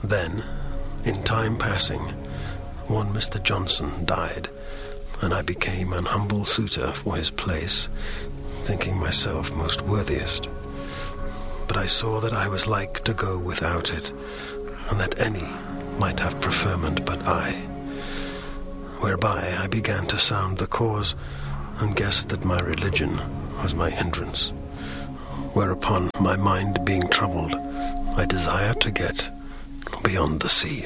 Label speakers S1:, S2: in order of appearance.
S1: Then, in time passing, one Mr. Johnson died, and I became an humble suitor for his place, thinking myself most worthiest. But I saw that I was like to go without it, and that any might have preferment but I. Whereby I began to sound the cause, and guessed that my religion was my hindrance. Whereupon, my mind being troubled, I desired to get beyond the seas.